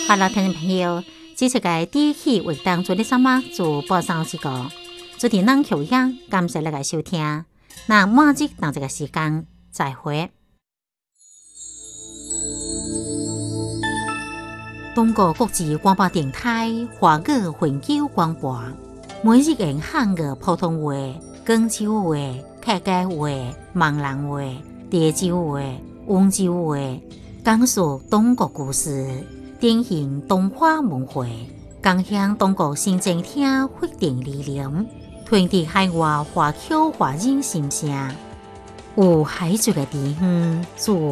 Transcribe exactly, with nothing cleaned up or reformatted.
好了，听众朋友，这次嘅第一期为当做的什么做播上是个，做啲能口样，感谢你嘅收听。那马上当这个时间再会。中国国际广播电台华语环球广播，每日用汉语普通话、广州话、客家话、闽南话、潮州话、温州话，讲述中国故事，典型东华文化，共享中国新政厅发展理念，传递海外华侨华人心声，有海水的地方，做